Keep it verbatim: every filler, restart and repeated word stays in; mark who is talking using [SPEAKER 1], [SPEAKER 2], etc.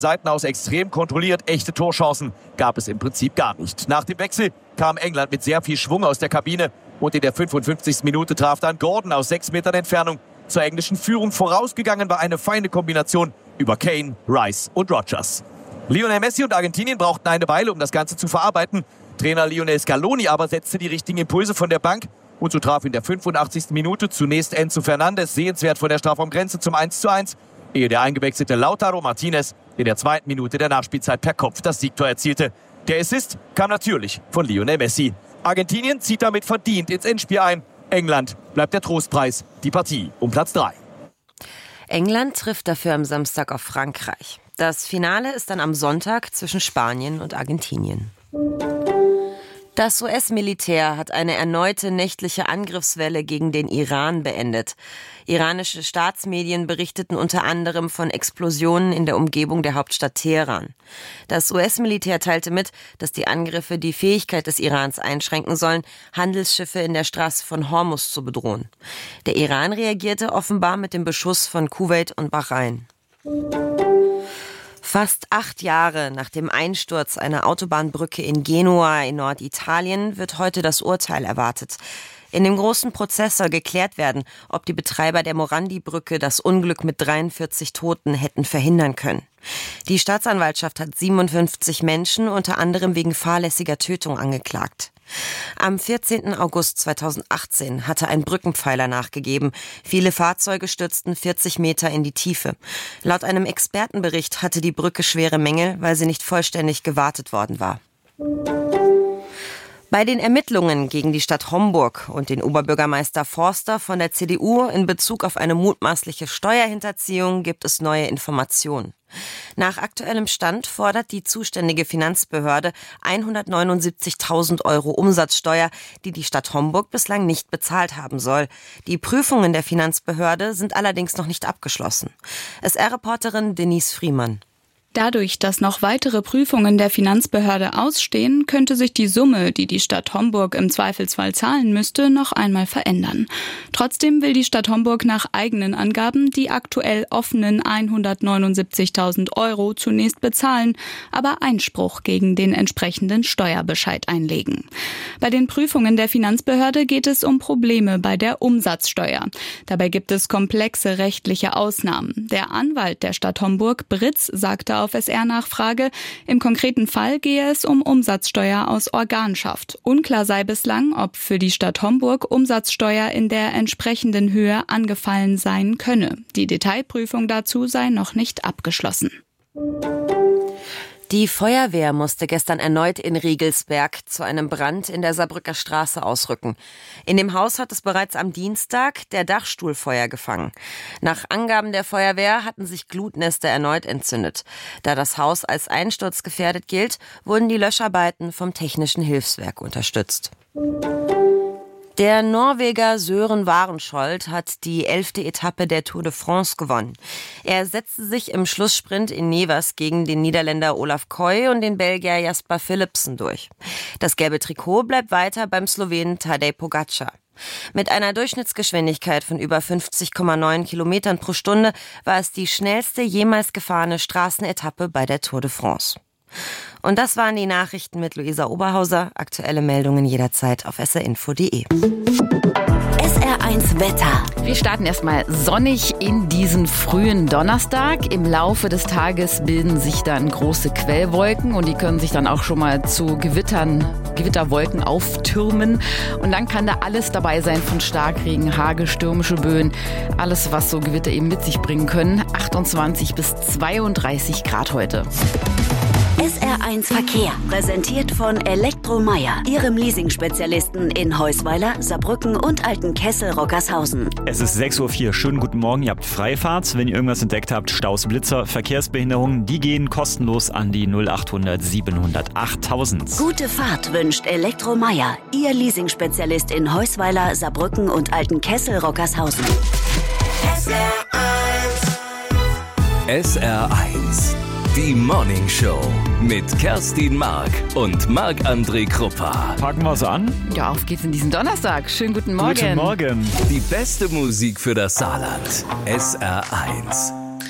[SPEAKER 1] Seiten aus extrem kontrolliert, echte Torchancen gab es im Prinzip gar nicht. Nach dem Wechsel kam England mit sehr viel Schwung aus der Kabine und in der fünfundfünfzigsten Minute traf dann Gordon aus sechs Metern Entfernung zur englischen Führung. Vorausgegangen war eine feine Kombination über Kane, Rice und Rodgers. Lionel Messi und Argentinien brauchten eine Weile, um das Ganze zu verarbeiten. Trainer Lionel Scaloni aber setzte die richtigen Impulse von der Bank und so traf in der fünfundachtzigsten Minute zunächst Enzo Fernandes sehenswert vor der Strafraumgrenze zum eins zu eins, ehe der eingewechselte Lautaro Martinez in der zweiten Minute der Nachspielzeit per Kopf das Siegtor erzielte. Der Assist kam natürlich von Lionel Messi. Argentinien zieht damit verdient ins Endspiel ein. England bleibt der Trostpreis, die Partie um Platz drei.
[SPEAKER 2] England trifft dafür am Samstag auf Frankreich. Das Finale ist dann am Sonntag zwischen Spanien und Argentinien. Das U S-Militär hat eine erneute nächtliche Angriffswelle gegen den Iran beendet. Iranische Staatsmedien berichteten unter anderem von Explosionen in der Umgebung der Hauptstadt Teheran. Das U S-Militär teilte mit, dass die Angriffe die Fähigkeit des Irans einschränken sollen, Handelsschiffe in der Straße von Hormuz zu bedrohen. Der Iran reagierte offenbar mit dem Beschuss von Kuwait und Bahrain. Fast acht Jahre nach dem Einsturz einer Autobahnbrücke in Genua in Norditalien wird heute das Urteil erwartet. In dem großen Prozess soll geklärt werden, ob die Betreiber der Morandi-Brücke das Unglück mit dreiundvierzig Toten hätten verhindern können. Die Staatsanwaltschaft hat siebenundfünfzig Menschen unter anderem wegen fahrlässiger Tötung angeklagt. Am vierzehnten August zweitausendachtzehn hatte ein Brückenpfeiler nachgegeben. Viele Fahrzeuge stürzten vierzig Meter in die Tiefe. Laut einem Expertenbericht hatte die Brücke schwere Mängel, weil sie nicht vollständig gewartet worden war. Bei den Ermittlungen gegen die Stadt Homburg und den Oberbürgermeister Forster von der C D U in Bezug auf eine mutmaßliche Steuerhinterziehung gibt es neue Informationen. Nach aktuellem Stand fordert die zuständige Finanzbehörde hundertneunundsiebzigtausend Euro Umsatzsteuer, die die Stadt Homburg bislang nicht bezahlt haben soll. Die Prüfungen der Finanzbehörde sind allerdings noch nicht abgeschlossen. S R-Reporterin Denise Friemann.
[SPEAKER 3] Dadurch, dass noch weitere Prüfungen der Finanzbehörde ausstehen, könnte sich die Summe, die die Stadt Homburg im Zweifelsfall zahlen müsste, noch einmal verändern. Trotzdem will die Stadt Homburg nach eigenen Angaben die aktuell offenen hundertneunundsiebzigtausend Euro zunächst bezahlen, aber Einspruch gegen den entsprechenden Steuerbescheid einlegen. Bei den Prüfungen der Finanzbehörde geht es um Probleme bei der Umsatzsteuer. Dabei gibt es komplexe rechtliche Ausnahmen. Der Anwalt der Stadt Homburg, Britz, sagte auf S R-Nachfrage, im konkreten Fall gehe es um Umsatzsteuer aus Organschaft. Unklar sei bislang, ob für die Stadt Homburg Umsatzsteuer in der entsprechenden Höhe angefallen sein könne. Die Detailprüfung dazu sei noch nicht abgeschlossen.
[SPEAKER 2] Die Feuerwehr musste gestern erneut in Riegelsberg zu einem Brand in der Saarbrücker Straße ausrücken. In dem Haus hat es bereits am Dienstag der Dachstuhl Feuer gefangen. Nach Angaben der Feuerwehr hatten sich Glutnester erneut entzündet. Da das Haus als einsturzgefährdet gilt, wurden die Löscharbeiten vom Technischen Hilfswerk unterstützt. Der Norweger Søren Warensholt hat die elfte Etappe der Tour de France gewonnen. Er setzte sich im Schlusssprint in Nevers gegen den Niederländer Olaf Koy und den Belgier Jasper Philipsen durch. Das gelbe Trikot bleibt weiter beim Slowenen Tadej Pogačar. Mit einer Durchschnittsgeschwindigkeit von über fünfzig Komma neun Kilometern pro Stunde war es die schnellste jemals gefahrene Straßenetappe bei der Tour de France. Und das waren die Nachrichten mit Luisa Oberhauser. Aktuelle Meldungen jederzeit auf s r info punkt d e.
[SPEAKER 4] S R eins Wetter.
[SPEAKER 5] Wir starten erstmal sonnig in diesen frühen Donnerstag. Im Laufe des Tages bilden sich dann große Quellwolken und die können sich dann auch schon mal zu Gewittern, Gewitterwolken auftürmen. Und dann kann da alles dabei sein, von Starkregen, Hagel, stürmische Böen, alles, was so Gewitter eben mit sich bringen können. achtundzwanzig bis zweiunddreißig Grad heute.
[SPEAKER 4] S R eins Verkehr, präsentiert von Elektromeier, Ihrem Leasing-Spezialisten in Heusweiler, Saarbrücken und Altenkessel-Rockershausen.
[SPEAKER 6] Es ist sechs Uhr vier. Schönen guten Morgen. Ihr habt Freifahrt. Wenn ihr irgendwas entdeckt habt, Staus, Blitzer, Verkehrsbehinderungen, die gehen kostenlos an die null achthundert siebenhundert achttausend.
[SPEAKER 4] Gute Fahrt wünscht Elektromeier, Ihr Leasing-Spezialist in Heusweiler, Saarbrücken und Altenkessel-Rockershausen.
[SPEAKER 7] S R eins.
[SPEAKER 8] S R eins. Die Morning Show mit Kerstin Mark und Marc-André Kruppa.
[SPEAKER 6] Packen wir es an?
[SPEAKER 5] Ja, auf geht's in diesen Donnerstag. Schönen guten Morgen.
[SPEAKER 6] Guten Morgen.
[SPEAKER 8] Die beste Musik für das Saarland. S R eins.